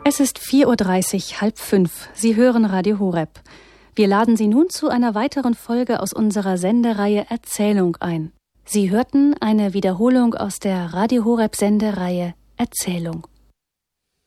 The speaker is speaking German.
Es ist 4:30 Uhr, 4:30. Sie hören Radio Horeb. Wir laden Sie nun zu einer weiteren Folge aus unserer Sendereihe Erzählung ein. Sie hörten eine Wiederholung aus der Radio Horeb Sendereihe Erzählung.